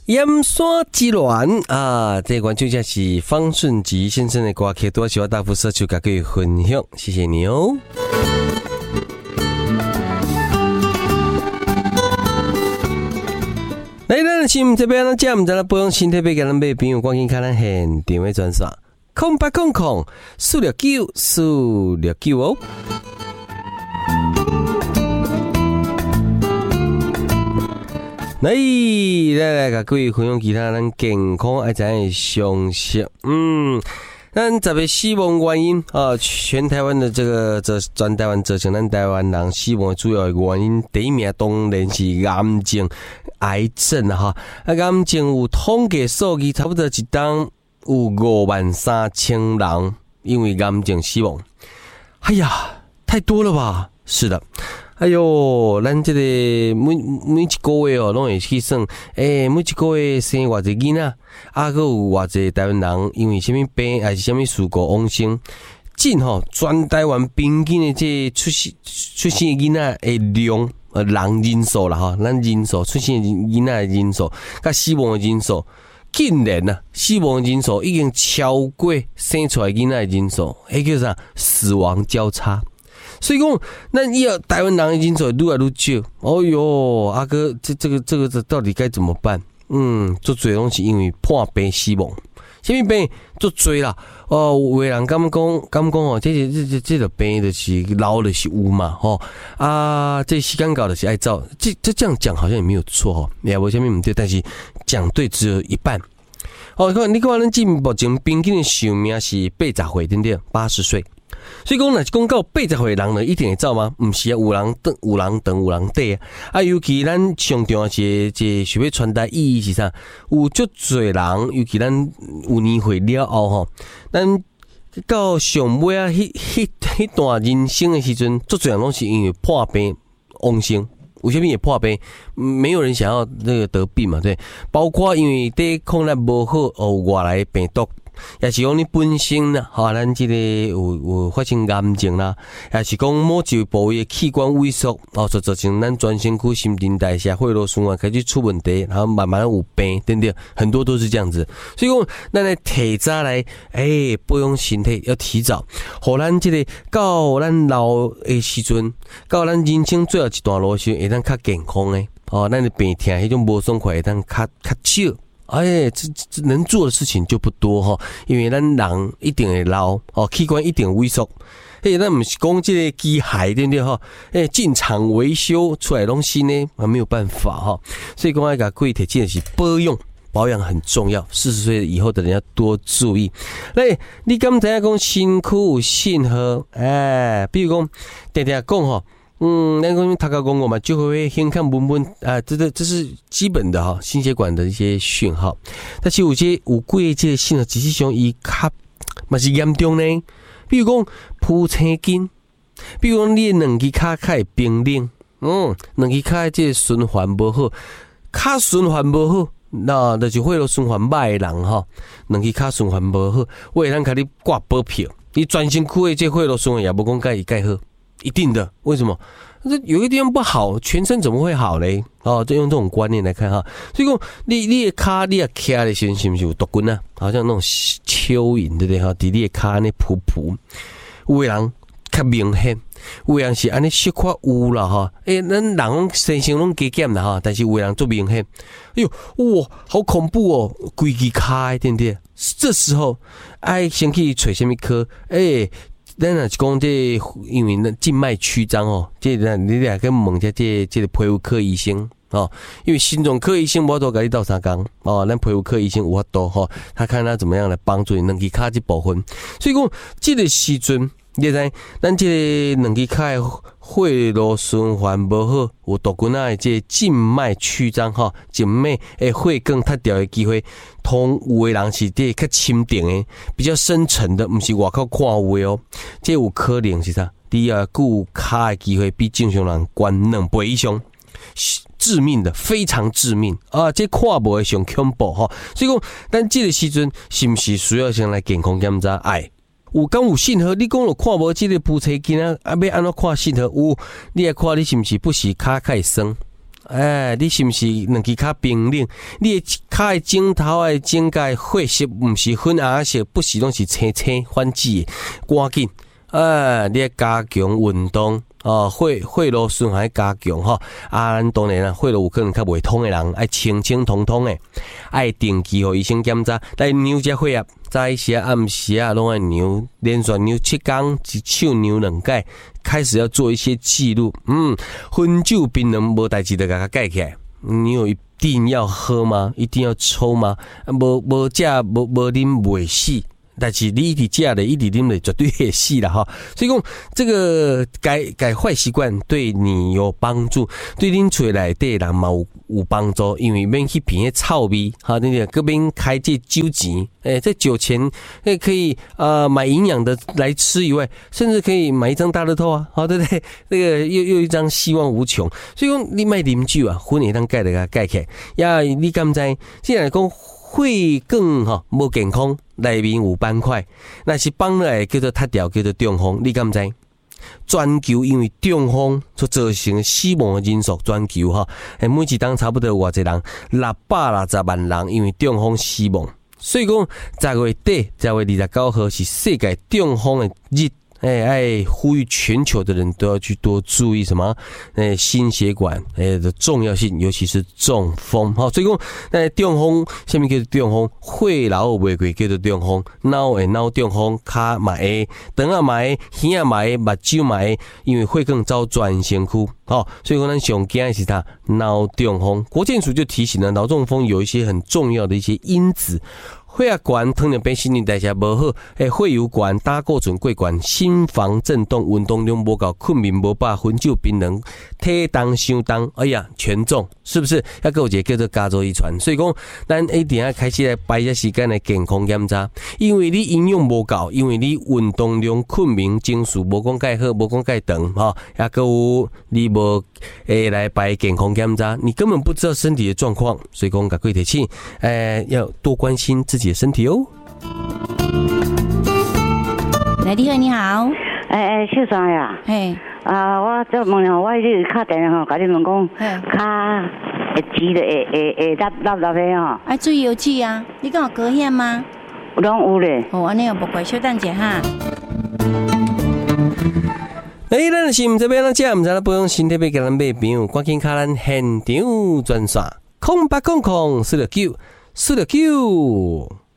盐山之恋啊，这关注就是方顺吉先生的歌曲，多希望大福社区跟各位分享，谢谢你哦。来，咱的新闻这边呢，今日咱播放新特别给咱买朋友关心看咱现场的专线0800-469-469哦。来，甲各位分享其他咱健康爱知的常识。咱10个死亡原因啊，全台湾的全台湾造成咱台湾人死亡的主要的原因，第一名当然是癌症哈。癌症有统计数据，差不多一档有53000人因为癌症死亡。哎呀，太多了吧？是的。哎哟，咱这个每一个月哦，拢会去算，每一个月生偌济囡仔，还有偌济台湾人因为什么病还是什么事故往生，真吼，全台湾平均的这出生的囡仔的量，人人数啦哈，咱人数出生的囡仔的人数，甲死亡的人数，竟然啊，死亡的人数已经超过生出来囡仔的人数，迄叫啥？死亡交叉。所以讲，咱以后台湾人已经做愈来愈少。哦哟，阿哥，这到底该怎么办？做最拢是因为破病死亡。什么病？做最啦。有的人敢讲哦，这个病就是老的是有嘛，吼这时间到的是爱走。这样讲好像也没有错吼，也无什么唔对，但是讲对只有一半。你看咱目前平均的寿命是80岁，对不对？80岁。所以讲，若是讲到80岁人呢，一定会走吗？不是啊，有人长，有人短啊。尤其咱上重要是想要传达意义是啥？有足侪人，尤其咱有年岁了后吼，咱到上尾啊，迄段人生的时阵，足侪人拢是因为破病往生。为什么也破病？没有人想要那个得病嘛，对？包括因为抵抗力无好，外来病毒。也是讲你本身啦，咱这个有发生癌症啦，也是讲某一部位的器官萎缩，就造成咱全身躯新陈代谢、血液循环开始出问题，然后慢慢有病，对不对？很多都是这样子。所以讲，咱来提早来，保养身体要提早，互咱这个到咱老的时阵，到咱人生最后一段路时，会当较健康的，咱的病痛迄种无爽快会当较少。这能做的事情就不多哈，因为咱人一定会老器官一定萎缩，咱不是讲这个机械对不对哈？进厂维修出来的东西呢，没有办法哈，所以讲要各位提醒的是保养很重要，40岁以后的人要多注意。来，你刚才讲身躯有信号，比如讲常常讲哈。那个他刚讲过嘛，就会先看闻啊，这是基本的哈，心血管的一些讯号。但是有几个这个信号，只是上伊较嘛是严重呢。比如讲扑青筋，比如讲你的两只脚会冰冷，两只脚这个循环不好，脚循环不好，那就是血液循环歹的人哈，两只脚循环不好，我会当给你挂保票，你全身躯的这血液循环也不讲介好。一定的，为什么？这有一个地方不好，全身怎么会好嘞？就用这种观念来看哈。所以讲，你的脚你也徛的时候是不是有毒菌啊？好像那种蚯蚓对不对哈？在你的脚那噗，有的人较明显，有的人是安尼小可有啦哈。咱人身上拢加减啦哈，但是有的人做明显，哎呦哇，好恐怖哦，规只脚对不对？这时候爱先去找什么科？咱若是讲这，因为那静脉曲张哦，这你得跟问一下这个皮肤科医生哦，因为心脏科医生无法度跟你斗相共哦，咱皮肤科医生有法度哈，他看他怎么样来帮助你两只脚这部分。所以讲这个时阵，你知咱这个两只脚的血液循环无好，有毒菌啊，这静脉曲张哈，静脉的血管塌掉的机会。有的人是这较深层的，比较深层的，不是外口看有的哦。这有可能是啥？第二，骨脚的机会比正常人高2倍以上，致命的，非常致命啊！这看无会上恐怖哈。所以讲，咱这个时阵是不是需要先来健康检查？有信号？你讲了看无这个扑车筋啊？要安怎看信号？你来看你是不是不时脚开酸？ 你是不是两只脚冰冷？你的脚的指头的指甲血色不是粉红色，不是拢是青青反紫的，赶紧你要加强运动。血路循环加强吼，咱当然啦，血路有可能较袂通的人，爱清清通通的，爱定期互医生检查，来量这血压，早时暗时拢爱量，连续量7天，一手量2摆，开始要做一些记录。烟酒槟榔无代志就甲它盖起来，你有一定要喝吗？一定要抽吗？无食无啉袂死。但是你一直食的，一直啉的，绝对会死啦哈！所以讲这个改坏习惯对你有帮助，对恁厝内底人嘛有帮助，因为免去闻臭味，哈，那个各边开这酒钱，这酒钱可以买营养的来吃以外，甚至可以买一张大乐透啊，好对不对？那个又一张希望无穷，所以讲你卖啉酒啊，婚会当改的改起来，呀，你敢知？既然讲血管无健康，内面有斑块，那是放来叫做塌掉，叫做中风。你敢知？全球因为中风所造成死亡的人数，全球每一档差不多有偌济人，660万人因为中风死亡。所以讲10月底10月29号是世界中风的日。爱呼吁全球的人都要去多注意什么？心血管的重要性，尤其是中风。好，所以讲中风，下面叫做中风，血流袂过叫做中风，脑中风，脚嘛会，肠啊嘛会，耳啊嘛会，目睭嘛会，因为血管走全身躯。好，所以说咱上惊的是它脑中风。国健署就提醒了，脑中风有一些很重要的一些因子。血压高、糖尿病、新陈代谢无好、血油高、胆固醇过高、心房震动、运动量无够、困眠无饱、烟酒槟榔、体重伤重，哎呀，全中，是不是？还有一个叫做家族遗传，所以讲，咱一定要开始来排一时间来健康检查，因为你营养无够，因为你运动量、困眠、情绪无讲介好，无讲介长，还有你无来排健康检查，你根本不知道身体的状况，所以讲，各位提醒，要多关心自己的身体哦。 来，你好，你好。 秀山呀。我这问你，我去敲电话甲你问讲，脚会挤的，会落的爱注意有气啊！你敢有高险吗？ 拢有咧。 安尼又无怪，稍等者哈。 咱是毋知要怎食，毋知咱保养身体要甲咱买病，赶紧卡咱现场专线0800494949。